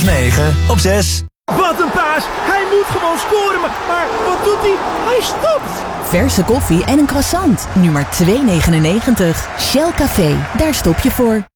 9 op 6. Wat een paas! Hij moet gewoon scoren, maar wat doet hij? Hij stopt! Verse koffie en een croissant. Nu maar €2,99. Shell Café, daar stop je voor.